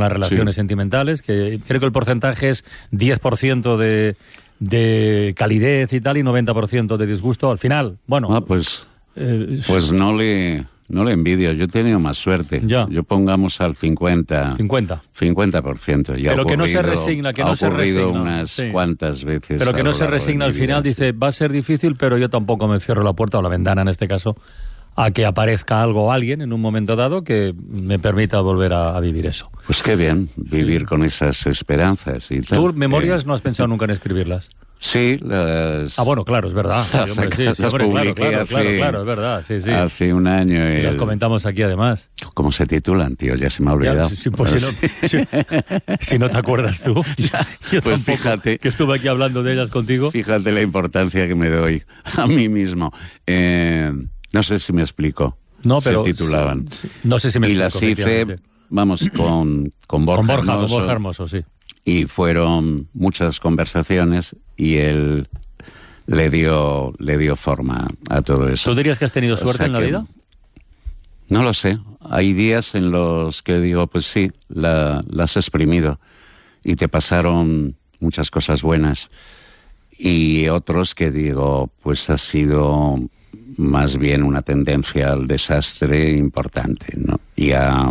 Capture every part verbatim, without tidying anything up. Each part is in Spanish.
las relaciones sí. sentimentales, que creo que el porcentaje es diez por ciento de, de calidez y tal y noventa por ciento de disgusto al final. Bueno, ah, pues, eh, pues no le... No le envidio, yo he tenido más suerte. Ya. Yo pongamos al cincuenta. cincuenta. cincuenta por ciento. Ya Pero que no se resigna, que no se resigna. Ha ocurrido unas sí. cuantas veces. Pero que no se resigna al final, vida, dice, sí. va a ser difícil, pero yo tampoco me cierro la puerta o la ventana en este caso a que aparezca algo o alguien en un momento dado que me permita volver a, a vivir eso. Pues qué bien, vivir sí. con esas esperanzas. Y tal. ¿Tú memorias eh, no has pensado nunca en escribirlas? Sí, las... Ah, bueno, claro, es verdad. Las, sí, hombre, sí, las sí, hombre, publiqué claro, claro, hace, claro, claro, es verdad, sí, sí. Hace un año. Sí, el... las comentamos aquí, además. ¿Cómo se titulan, tío? Ya se me ha olvidado. Ya, sí, pues si, no, si, si no te acuerdas tú, ya, yo pues tampoco, fíjate, que estuve aquí hablando de ellas contigo. Fíjate la importancia que me doy a mí mismo. Eh, no sé si me explico. No, pero... Se titulaban. Sí, no sé si me y explico. Y las hice, vamos, con, con Borja Con Borja, Hermoso, con Borja Hermoso, sí. Y fueron muchas conversaciones y él le dio, le dio forma a todo eso. ¿Tú dirías que has tenido suerte o sea en la que, vida? No lo sé. Hay días en los que digo, pues sí, la, la has exprimido y te pasaron muchas cosas buenas. Y otros que digo, pues ha sido más bien una tendencia al desastre importante, ¿no? Y a...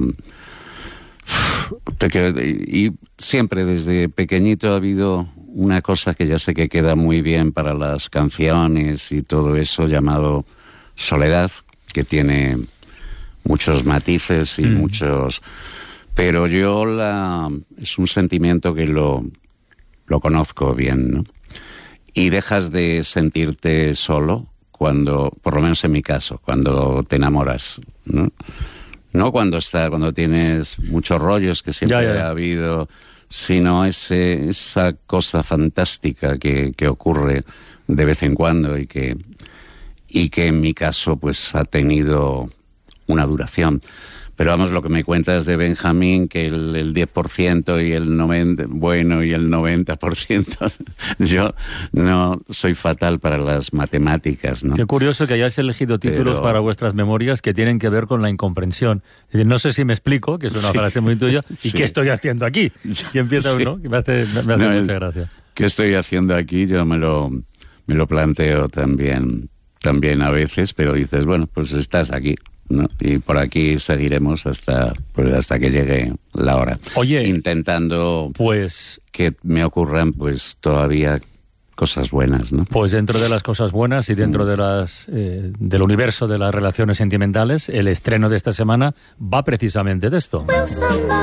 Te quiero, y siempre desde pequeñito ha habido una cosa que ya sé que queda muy bien para las canciones y todo eso, llamado soledad, que tiene muchos matices y mm. muchos... Pero yo la... es un sentimiento que lo, lo conozco bien, ¿no? Y dejas de sentirte solo cuando, por lo menos en mi caso, cuando te enamoras, ¿no? No cuando está, cuando tienes muchos rollos que siempre ya, ya, ya. ha habido, sino ese, esa cosa fantástica que, que ocurre de vez en cuando y que, y que en mi caso pues ha tenido una duración. Pero vamos, lo que me cuentas de Benjamín, que el, el diez por ciento y el noventa por ciento, bueno, y el noventa por ciento, yo no soy fatal para las matemáticas, ¿no? Qué curioso que hayáis elegido títulos Pero... para vuestras memorias que tienen que ver con la incomprensión. Es decir, no sé si me explico, que es una sí. frase muy tuya, y sí. qué estoy haciendo aquí. Y empieza sí. uno, que me hace, me hace no, mucha gracia. ¿Qué estoy haciendo aquí? Yo me lo, me lo planteo también, también a veces, pero dices, bueno, pues estás aquí, ¿no? Y por aquí seguiremos hasta pues hasta que llegue la hora. Oye, intentando pues que me ocurran pues todavía cosas buenas, ¿no? Pues dentro de las cosas buenas y dentro mm. de las eh, del universo de las relaciones sentimentales, el estreno de esta semana va precisamente de esto.